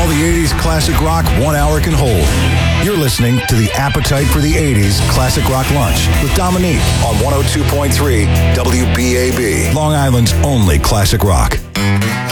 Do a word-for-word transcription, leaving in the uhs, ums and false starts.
the eighties classic rock one hour can hold. You're listening to the Appetite for the eighties Classic Rock Lunch with Dominique on one oh two point three W B A B, Long Island's only classic rock.